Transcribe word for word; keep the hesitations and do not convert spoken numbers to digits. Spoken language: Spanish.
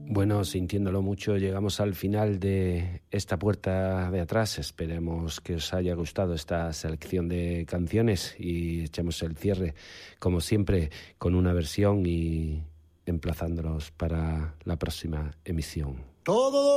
Bueno, sintiéndolo mucho, llegamos al final de esta puerta de atrás. Esperemos que os haya gustado esta selección de canciones y echemos el cierre, como siempre, con una versión y emplazándolos para la próxima emisión. Todo